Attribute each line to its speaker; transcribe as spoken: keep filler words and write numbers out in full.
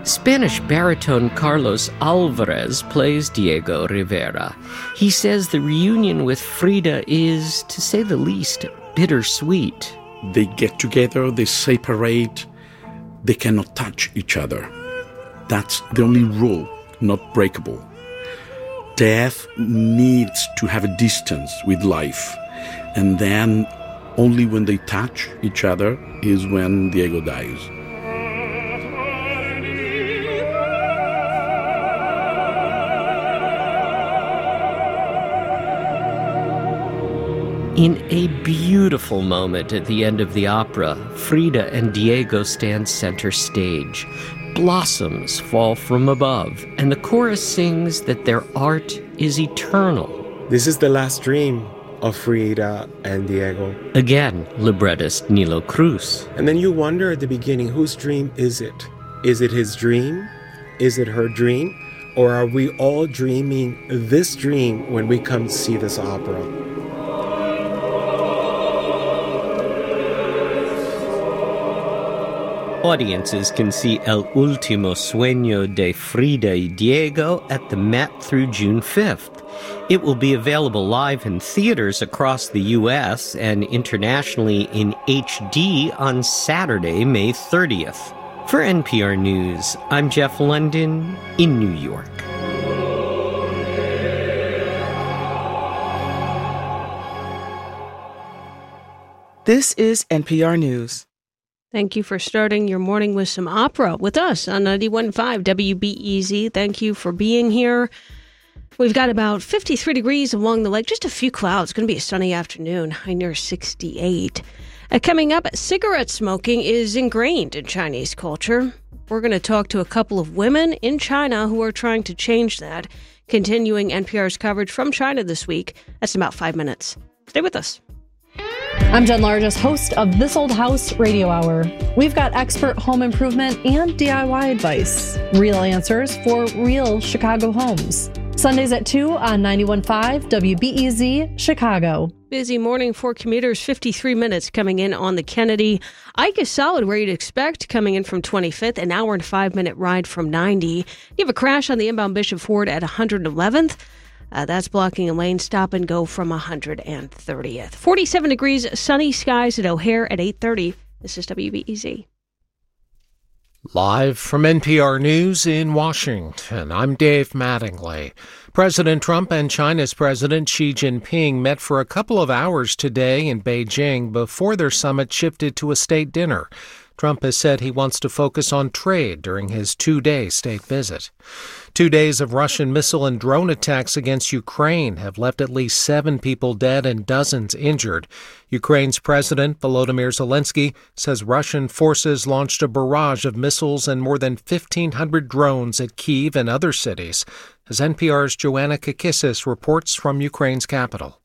Speaker 1: Spanish baritone Carlos Alvarez plays Diego Rivera. He says the reunion with Frida is, to say the least, bittersweet.
Speaker 2: They get together, they separate, they cannot touch each other. That's the only rule, not breakable. Death needs to have a distance with life, and then only when they touch each other is when Diego dies.
Speaker 1: In a beautiful moment at the end of the opera, Frida and Diego stand center stage. Blossoms fall from above, and the chorus sings that their art is eternal.
Speaker 3: This is the last dream of Frida and Diego.
Speaker 1: Again, librettist Nilo Cruz.
Speaker 3: And then you wonder at the beginning, whose dream is it? Is it his dream? Is it her dream? Or are we all dreaming this dream when we come to see this opera?
Speaker 1: Audiences can see El Último Sueño de Frida y Diego at the Met through June fifth. It will be available live in theaters across the U S and internationally in H D on Saturday, May thirtieth. For N P R News, I'm Jeff London in New York.
Speaker 4: This is N P R News.
Speaker 5: Thank you for starting your morning with some opera with us on ninety-one point five W B E Z. Thank you for being here. We've got about fifty-three degrees along the lake, just a few clouds. It's going to be a sunny afternoon, high near sixty-eight. Uh, coming up, cigarette smoking is ingrained in Chinese culture. We're going to talk to a couple of women in China who are trying to change that. Continuing N P R's coverage from China this week. That's in about five minutes. Stay with us.
Speaker 6: I'm Jen Largess, host of This Old House Radio Hour. We've got expert home improvement and D I Y advice. Real answers for real Chicago homes. Sundays at two on ninety-one point five W B E Z Chicago.
Speaker 5: Busy morning for commuters, fifty-three minutes coming in on the Kennedy. Ike is solid where you'd expect, coming in from twenty-fifth, an hour and five minute ride from ninety. You have a crash on the inbound Bishop Ford at one hundred eleventh. Uh, that's blocking a lane stop and go from one hundred thirtieth. forty-seven degrees, sunny skies at O'Hare at eight thirty. This is W B E Z.
Speaker 7: Live from N P R News in Washington, I'm Dave Mattingly. President Trump and China's President Xi Jinping met for a couple of hours today in Beijing before their summit shifted to a state dinner. Trump has said he wants to focus on trade during his two-day state visit. Two days of Russian missile and drone attacks against Ukraine have left at least seven people dead and dozens injured. Ukraine's President Volodymyr Zelensky says Russian forces launched a barrage of missiles and more than fifteen hundred drones at Kyiv and other cities. As N P R's Joanna Kakissis reports from Ukraine's capital.